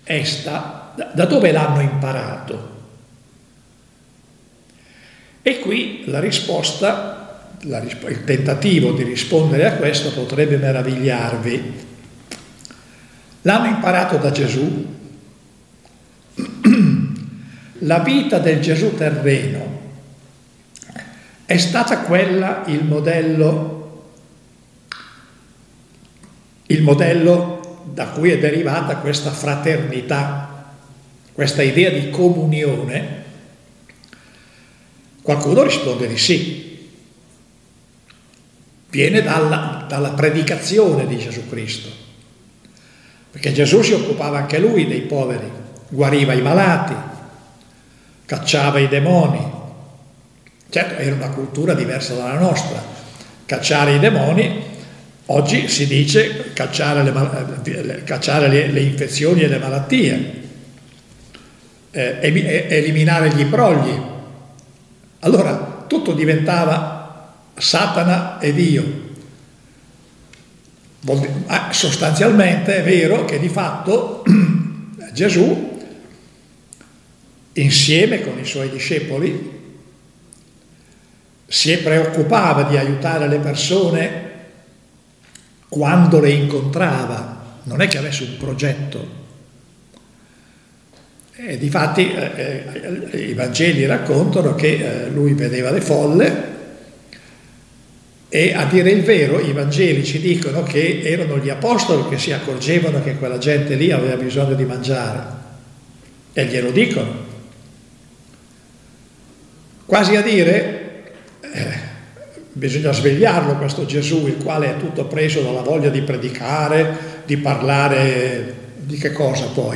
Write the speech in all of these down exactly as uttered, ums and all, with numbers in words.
è sta, da dove l'hanno imparato? E qui la risposta, la risp- il tentativo di rispondere a questo potrebbe meravigliarvi. L'hanno imparato da Gesù. La vita del Gesù terreno è stata quella il modello, il modello da cui è derivata questa fraternità, questa idea di comunione. Qualcuno risponde di sì. Viene dalla, dalla predicazione di Gesù Cristo, perché Gesù si occupava anche lui dei poveri, guariva i malati, cacciava i demoni. Certo, era una cultura diversa dalla nostra. Cacciare i demoni, oggi si dice cacciare le, cacciare le, le infezioni e le malattie, eh, eliminare gli imbrogli. Allora tutto diventava Satana e Dio. Sostanzialmente è vero che di fatto Gesù, insieme con i suoi discepoli, si preoccupava di aiutare le persone quando le incontrava, non è che avesse un progetto. E difatti eh, eh, i Vangeli raccontano che eh, lui vedeva le folle e, a dire il vero, i Vangeli ci dicono che erano gli apostoli che si accorgevano che quella gente lì aveva bisogno di mangiare e glielo dicono. Quasi a dire, eh, bisogna svegliarlo questo Gesù, il quale è tutto preso dalla voglia di predicare, di parlare di che cosa poi?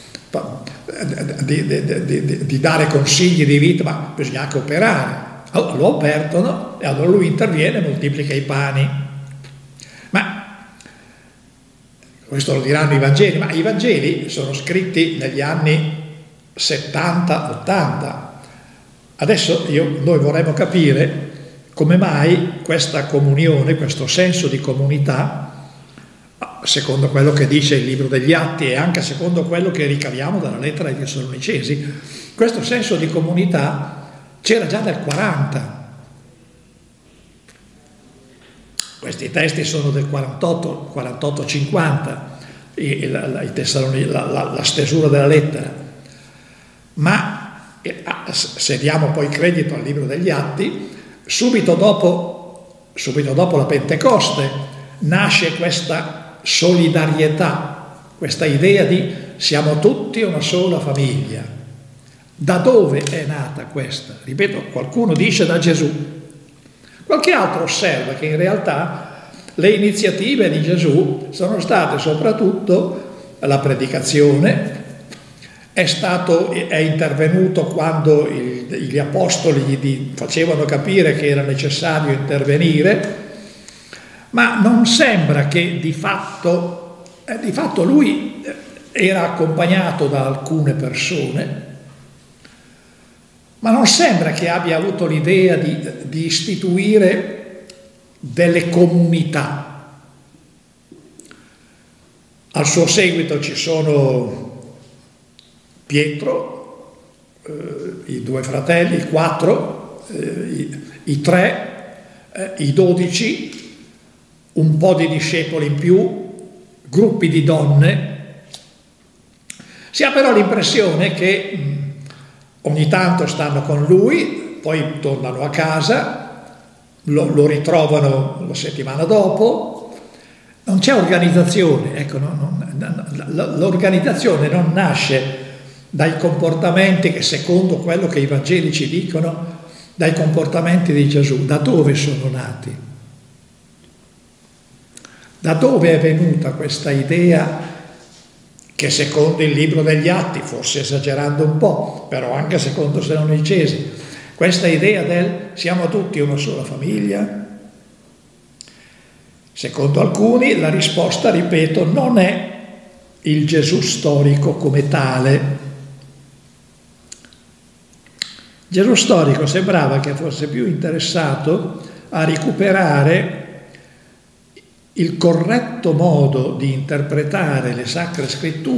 Di, di, di, di dare consigli di vita, ma bisogna anche operare. Allora lo avvertono e allora lui interviene e moltiplica i pani. Ma questo lo diranno i Vangeli, ma i Vangeli sono scritti negli anni settanta ottanta. Adesso io, noi vorremmo capire come mai questa comunione, questo senso di comunità, secondo quello che dice il libro degli Atti e anche secondo quello che ricaviamo dalla lettera ai Tessalonicesi, questo senso di comunità c'era già nel quaranta. Questi testi sono del quarantotto, quarantotto cinquanta, i, la, i Tessaloni, la, la, la stesura della lettera. Ma se diamo poi credito al libro degli Atti, subito dopo, subito dopo la Pentecoste nasce questa solidarietà, questa idea di siamo tutti una sola famiglia. Da dove è nata questa? Ripeto, qualcuno dice da Gesù, qualche altro osserva che in realtà le iniziative di Gesù sono state soprattutto la predicazione, è stato, è intervenuto quando il, gli apostoli gli facevano capire che era necessario intervenire, ma non sembra che di fatto, eh, di fatto lui era accompagnato da alcune persone, ma non sembra che abbia avuto l'idea di, di istituire delle comunità. Al suo seguito ci sono Pietro, eh, i due fratelli, i quattro, eh, i, i tre, eh, i dodici, un po' di discepoli in più, gruppi di donne. Si ha però l'impressione che mh, ogni tanto stanno con lui, poi tornano a casa, lo, lo ritrovano la settimana dopo. Non c'è organizzazione, ecco, no, non, l'organizzazione non nasce dai comportamenti che, secondo quello che i Vangeli ci dicono, dai comportamenti di Gesù. Da dove sono nati? Da dove è venuta questa idea che, secondo il libro degli Atti, forse esagerando un po', però anche secondo Tessalonicesi, questa idea del siamo tutti una sola famiglia? Secondo alcuni la risposta, ripeto, non è il Gesù storico come tale. Gesù storico sembrava che fosse più interessato a recuperare il corretto modo di interpretare le Sacre Scritture